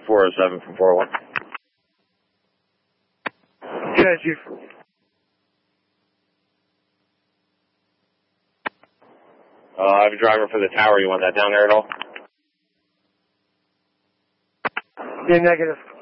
407 from 401. Okay, Chief. I have a driver for the tower. You want that down there at all? Yeah, negative.